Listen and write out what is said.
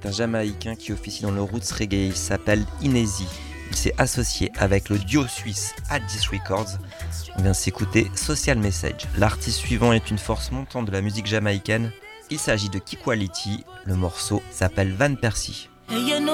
un Jamaïcain qui officie dans le roots reggae. Il s'appelle Inesi. Il s'est associé avec le duo suisse Addis Records. On vient de s'écouter Social Message. L'artiste suivant est une force montante de la musique jamaïcaine. Il s'agit de Key Quality. Le morceau s'appelle Van Persie.